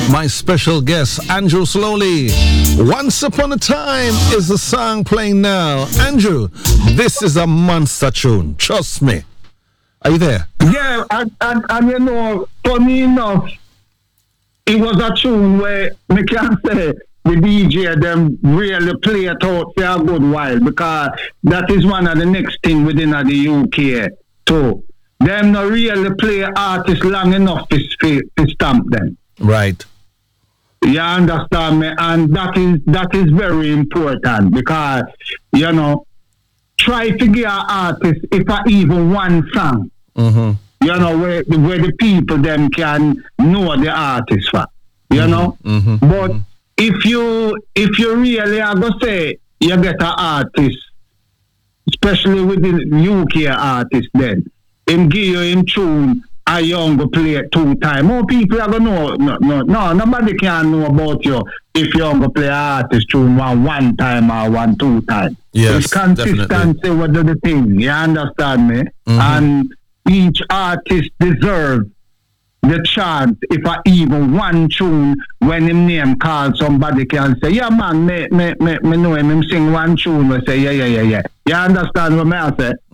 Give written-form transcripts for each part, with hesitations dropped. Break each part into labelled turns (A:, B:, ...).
A: My special guest, Andrew Slowly. Once Upon a Time is the song playing now. Andrew, this is a monster tune. Trust me. Are you there?
B: Yeah, and you know, funny enough, it was a tune where me can say the DJ them really play it out for a good while, because that is one of the next thing within the UK too. Them not really play artists long enough to stamp them.
A: Right.
B: You understand me? And that is very important, because, you know, try to get an artist, if I even one song, you know, where the people them can know the artist for, you know? But if you really are going to say you get an artist, especially with the UK artist then, him give you in tune, a young go play it 2 times. More people are gonna know. No, nobody can know about you if you go play artist tune one time or 2 times.
A: Yes,
B: it's consistency with the thing. You understand me? And each artist deserves the chance, if I even one tune, when him name called, somebody can say, yeah man, me know him sing one tune, we say, yeah. You understand what I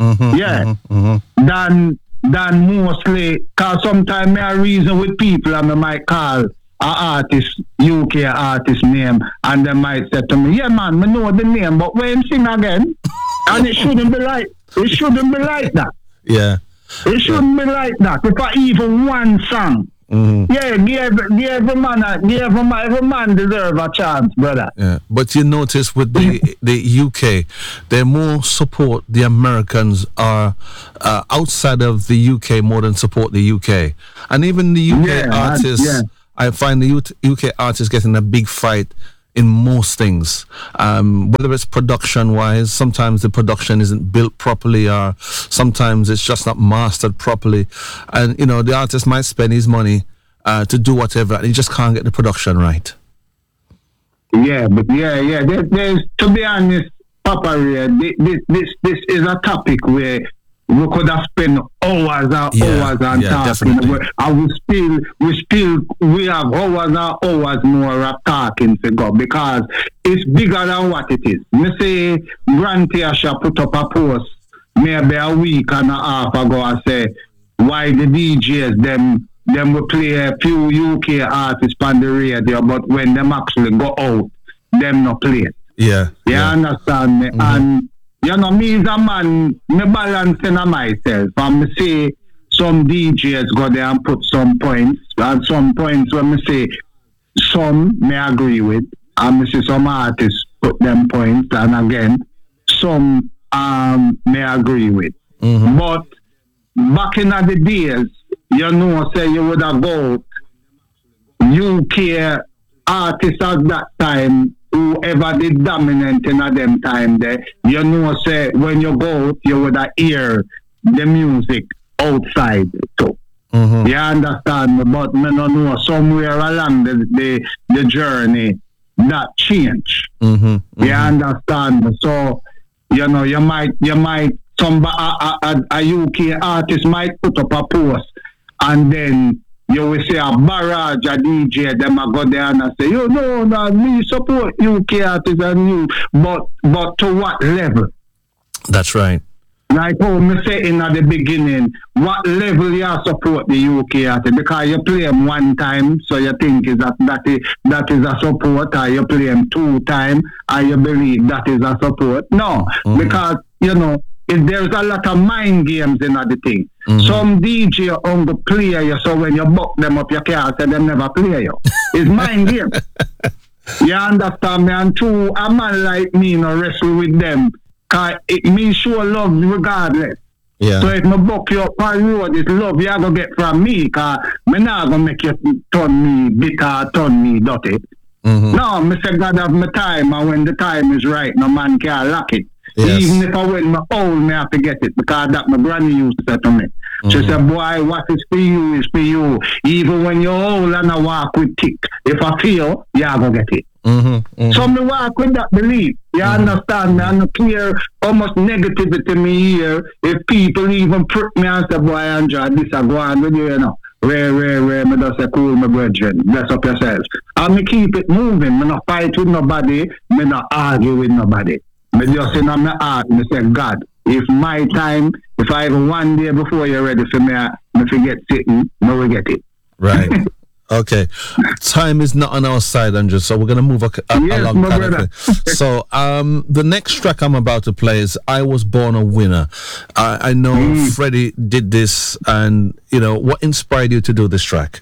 B: say? Than mostly, because sometimes I reason with people and I might call an artist, UK artist name, and they might say to me, yeah man, I know the name, but when sing again, and it shouldn't be like that.
A: Yeah.
B: It shouldn't be like that. If I even one song, every man deserve a chance, brother.
A: Yeah, but you notice with the UK, they more support the Americans are outside of the UK more than support the UK, and even the UK artists. I find the UK artists getting a big fight in most things, whether it's production-wise. Sometimes the production isn't built properly, or sometimes it's just not mastered properly. And, you know, the artist might spend his money to do whatever, and he just can't get the production right.
B: Yeah, but there's, to be honest, Papa Ray, this is a topic where we could have spent hours and hours on talking. And we have hours and hours more of talking to go, because it's bigger than what it is. Me say Grant Asha put up a post maybe a week and a half ago and say why the DJs them will play a few UK artists on the radio, but when them actually go out, them not play it.
A: Yeah.
B: You understand me? And you know, me as a man, me balancing myself. And me say some DJs go there and put some points, and some points when me say some me agree with, and me say some artists put them points, and again some me agree with. But back in the days, you know, say you would have go UK artists at that time, whoever did dominant in them time there, you know, say when you go out, you would hear the music outside too. You understand me? But me no know, somewhere along the journey that change. You understand me? So, you know, you might a UK artist might put up a post, and then you will say a barrage of DJ, them a go there and I say, you know, me support UK artists and you, but to what level?
A: That's right.
B: Like how me say in the beginning, what level you support the UK artist? Because you play them 1 time, so you think is that is a support, or you play them 2 times, and you believe that is a support. No, because, you know, there's a lot of mind games in the thing. Some DJ on the play you, so when you buck them up, you can't say them never play you. It's mind game. You understand me? And to a man like me, you know, wrestle with them, because it means show love regardless.
A: Yeah.
B: So if me buck you up on the road, it's love you going to get from me, because me not going to make you turn me bitter, turn me dirty. No, me say God have my time, and when the time is right, no man can lock it. Yes. Even if I win my old, me have to get it, because that my granny used to say to me. She said, boy, what is for you is for you. Even when you're old and I walk with tick, if I feel, you have to get it. So me walk with that belief. You understand me? I don't care how much negativity me hear. If people even prick me and say, boy, Andrew, this I go on with you, you know. Where, me just say, cool, my brethren, bless up yourselves. And me keep it moving. Me not fight with nobody, me not argue with nobody. Me just in my heart, me say, God, if my time, if I have one day before you're ready for me, me forget sitting, me will get it.
A: Right. Okay. Time is not on our side, Andrew, so we're going to move along.
B: My brother.
A: So the next track I'm about to play is I Was Born a Winner. I know Freddie did this, and, you know, what inspired you to do this track?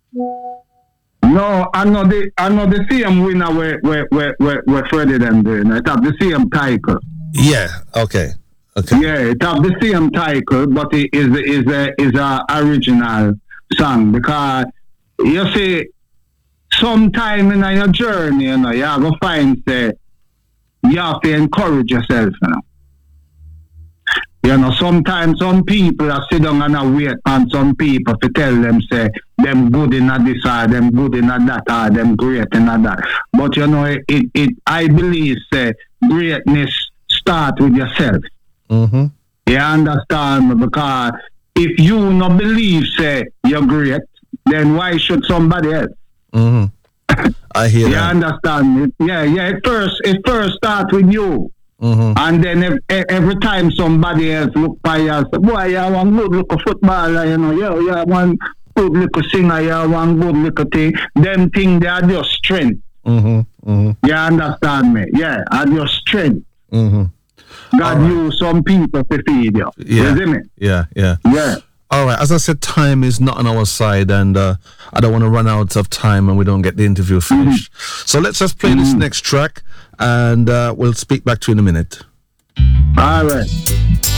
B: No, I know the same winner where Freddie them doing. It have the same title.
A: Yeah, okay.
B: Yeah, it have the same title, but it is a original song, because you see, sometime in your journey, you know, you have to find, say, you have to encourage yourself, you know. You know, sometimes some people are sit down and wait on some people to tell them, say, them good in this or them good in that or them great in that. But, you know, I believe, say, greatness start with yourself.
A: Mm-hmm.
B: You understand me? Because if you not believe, say, you're great, then why should somebody else?
A: Mm-hmm. I hear
B: you
A: that.
B: You understand me? Yeah. It first starts with you.
A: Mm-hmm.
B: And then every time somebody else look by you and say, boy, you want good little footballer, you know, you want good little singer, you want good little thing. Them things, they are just strength.
A: Mm-hmm. Mm-hmm.
B: You understand me? Yeah, are just strength.
A: Mm-hmm.
B: God use some people to feed you.
A: Yeah.
B: You see me?
A: Yeah. All right. As I said, time is not on our side, and I don't want to run out of time and we don't get the interview finished. So let's just play this next track, and we'll speak back to you in a minute.
B: All right.